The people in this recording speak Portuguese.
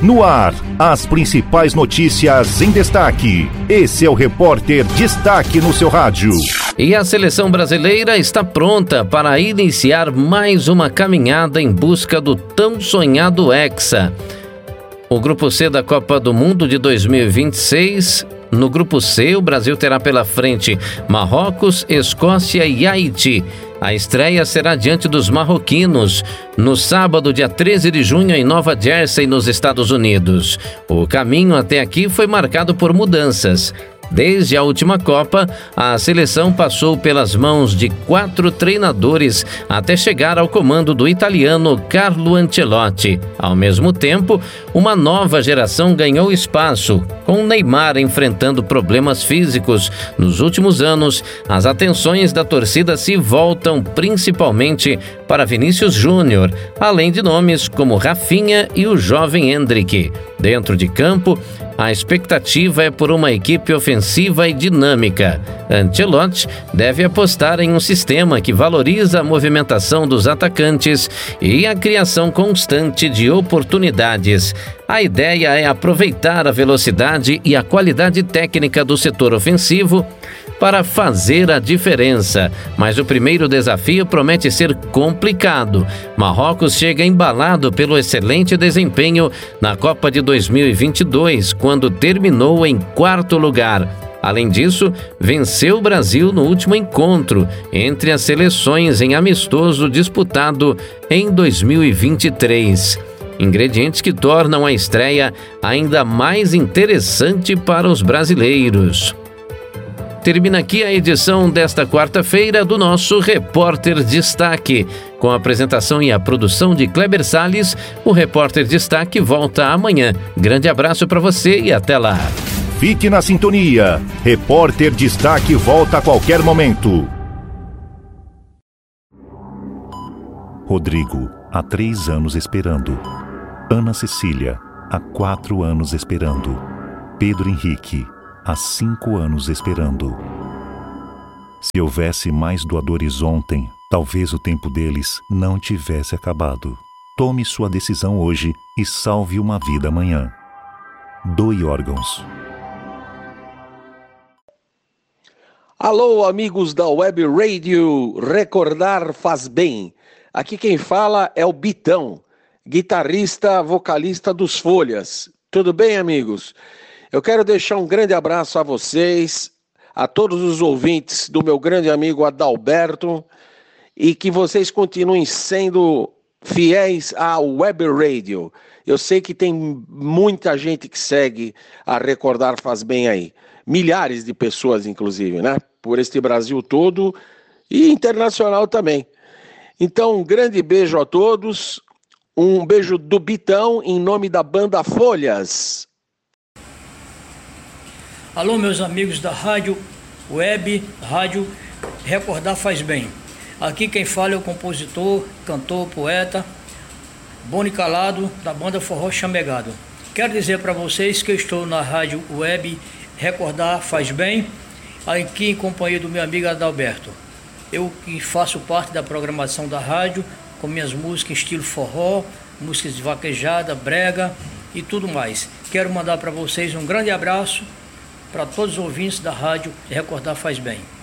No ar, as principais notícias em destaque. Esse é o Repórter Destaque no seu rádio. E a seleção brasileira está pronta para iniciar mais uma caminhada em busca do tão sonhado Hexa. O Grupo C da Copa do Mundo de 2026... No Grupo C, o Brasil terá pela frente Marrocos, Escócia e Haiti. A estreia será diante dos marroquinos, no sábado, dia 13 de junho, em Nova Jersey, nos Estados Unidos. O caminho até aqui foi marcado por mudanças. Desde a última Copa, a seleção passou pelas mãos de 4 treinadores até chegar ao comando do italiano Carlo Ancelotti. Ao mesmo tempo, uma nova geração ganhou espaço, com Neymar enfrentando problemas físicos. Nos últimos anos, as atenções da torcida se voltam principalmente para Vinícius Júnior, além de nomes como Rafinha e o jovem Endrick. Dentro de campo, a expectativa é por uma equipe ofensiva e dinâmica. Ancelotti deve apostar em um sistema que valoriza a movimentação dos atacantes e a criação constante de oportunidades. A ideia é aproveitar a velocidade e a qualidade técnica do setor ofensivo para fazer a diferença. Mas o primeiro desafio promete ser complicado. Marrocos chega embalado pelo excelente desempenho na Copa de 2022, quando terminou em 4º lugar. Além disso, venceu o Brasil no último encontro entre as seleções em amistoso disputado em 2023. Ingredientes que tornam a estreia ainda mais interessante para os brasileiros. Termina aqui a edição desta quarta-feira do nosso Repórter Destaque. Com a apresentação e a produção de Kleber Salles, o Repórter Destaque volta amanhã. Grande abraço para você e até lá. Fique na sintonia. Repórter Destaque volta a qualquer momento. Rodrigo, há 3 anos esperando. Ana Cecília, há 4 anos esperando. Pedro Henrique, há 5 anos esperando. Se houvesse mais doadores ontem, talvez o tempo deles não tivesse acabado. Tome sua decisão hoje e salve uma vida amanhã. Doe órgãos. Alô, amigos da Web Radio, recordar faz bem. Aqui quem fala é o Bitão, guitarrista, vocalista dos Folhas. Tudo bem, amigos? Eu quero deixar um grande abraço a vocês, a todos os ouvintes do meu grande amigo Adalberto, e que vocês continuem sendo fiéis à Web Radio. Eu sei que tem muita gente que segue a Recordar Faz Bem aí. Milhares de pessoas, inclusive, né? Por este Brasil todo e internacional também. Então, um grande beijo a todos. Um beijo do Bitão em nome da banda Folhas. Alô, meus amigos da Rádio Web, Rádio Recordar Faz Bem. Aqui quem fala é o compositor, cantor, poeta Boni Calado, da banda Forró Chamegado. Quero dizer para vocês que eu estou na Rádio Web Recordar Faz Bem, aqui em companhia do meu amigo Adalberto. Eu que faço parte da programação da rádio, com minhas músicas em estilo forró, músicas de vaquejada, brega e tudo mais. Quero mandar para vocês um grande abraço para todos os ouvintes da rádio Recordar Faz Bem.